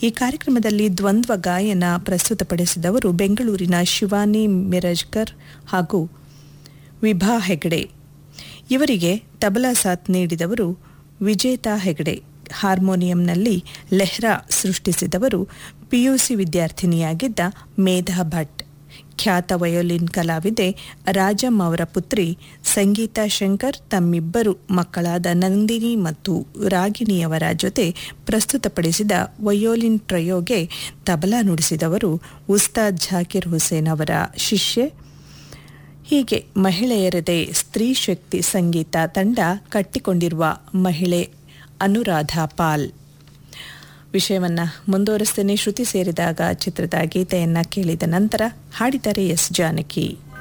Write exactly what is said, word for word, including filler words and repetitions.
ಈ ಕಾರ್ಯಕ್ರಮದಲ್ಲಿ ದ್ವಂದ್ವ ಗಾಯನ ಪ್ರಸ್ತುತಪಡಿಸಿದವರು ಬೆಂಗಳೂರಿನ ಶಿವಾನಿ ಮಿರಜ್ಕರ್ ಹಾಗೂ ವಿಭಾ ಹೆಗಡೆ. ಇವರಿಗೆ ತಬಲಾ ಸಾಥ್ ನೀಡಿದವರು ವಿಜೇತಾ ಹೆಗಡೆ. ಹಾರ್ಮೋನಿಯಂನಲ್ಲಿ ಲೆಹ್ರಾ ಸೃಷ್ಟಿಸಿದವರು ಪಿಯುಸಿ ವಿದ್ಯಾರ್ಥಿನಿಯಾಗಿದ್ದ ಮೇಧಾ ಭಟ್. ಖ್ಯಾತ ವಯೋಲಿನ್ ಕಲಾವಿದೆ ರಾಜಂ ಅವರ ಪುತ್ರಿ ಸಂಗೀತಾ ಶಂಕರ್ ತಮ್ಮಿಬ್ಬರು ಮಕ್ಕಳಾದ ನಂದಿನಿ ಮತ್ತು ರಾಗಿಣಿಯವರ ಜೊತೆ ಪ್ರಸ್ತುತಪಡಿಸಿದ ವಯೋಲಿನ್ ಟ್ರಯೋಗೆ ತಬಲಾ ನುಡಿಸಿದವರು ಉಸ್ತಾದ್ ಜಾಕಿರ್ ಹುಸೇನ್ ಅವರ ಶಿಷ್ಯೆ. ಹೀಗೆ ಮಹಿಳೆಯರದೇ ಸ್ತ್ರೀ ಶಕ್ತಿ ಸಂಗೀತ ತಂಡ ಕಟ್ಟಿಕೊಂಡಿರುವ ಮಹಿಳೆ ಅನುರಾಧ ಪಾಲ್. ವಿಷಯವನ್ನು ಮುಂದುವರಿಸ್ತೇನೆ. ಶ್ರುತಿ ಸೇರಿದಾಗ ಚಿತ್ರದ ಗೀತೆಯನ್ನು ಕೇಳಿದ ನಂತರ ಹಾಡಿದ್ದಾರೆ ಎಸ್ ಜಾನಕಿ.